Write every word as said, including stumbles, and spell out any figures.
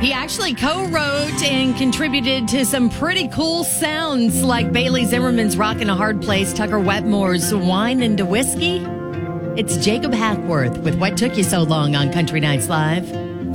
He actually co-wrote and contributed to some pretty cool sounds like Bailey Zimmerman's Rockin' a Hard Place, Tucker Wetmore's Wine and a Whiskey. It's Jacob Hackworth with What Took You So Long on Country Nights Live.